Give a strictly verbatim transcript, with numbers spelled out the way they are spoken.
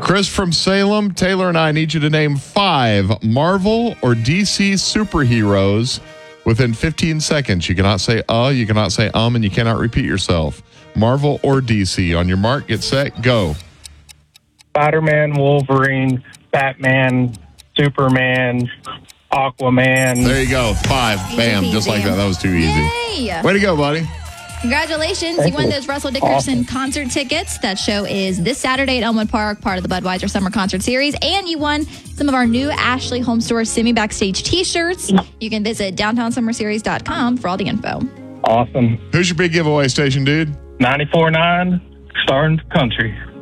Chris from Salem, Taylor and I need you to name five Marvel or D C superheroes within fifteen seconds. You cannot say uh, you cannot say um, and you cannot repeat yourself. Marvel or D C. On your mark, get set, go. Spider-Man, Wolverine, Batman, Superman, Aquaman. There you go. Five. Easy Bam. peasy. Just like that. That was too easy. Yay! Way to go, buddy. Congratulations. Thank you won you. those Russell Dickerson Awesome. concert tickets. That show is this Saturday at Elmwood Park, part of the Budweiser Summer Concert Series. And you won some of our new Ashley Home Store semi-backstage t-shirts. You can visit downtown summer series dot com for all the info. Awesome. Who's your big giveaway station, dude? ninety-four point nine, Starting Country.